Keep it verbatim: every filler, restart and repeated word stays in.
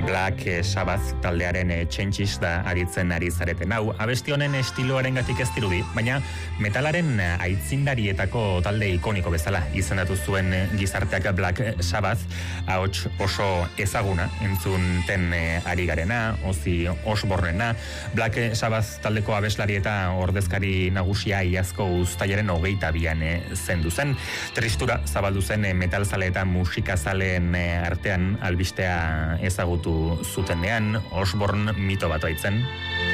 Black Sabbath taldearen Changes da aritzen ari zareten. Hau, abesti honen estiloaren gatik ez dirudi, baina metalaren aitzindarietako talde ikoniko bezala izendatu zuen gizarteak Black Sabbath, ahots oso ezaguna entzunten ari garena, Ozzy Osbournena. Black Sabbath taldeko abeslari eta ordezkari nagusia iazko uztailaren hogeita bian zendu zen. Tristura zabaldu zen metalzale eta musikazaleen artean albistea ezagutu zutenean, Osbourne mito bat baitzen.